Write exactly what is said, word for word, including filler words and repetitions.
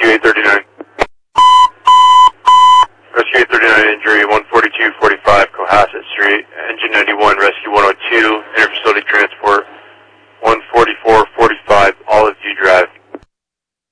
Rescue eight thirty-nine. Rescue eight thirty-nine injury, one forty-two forty-five Cohasset Street. Engine ninety-one, Rescue one oh two, interfacility transport, one forty-four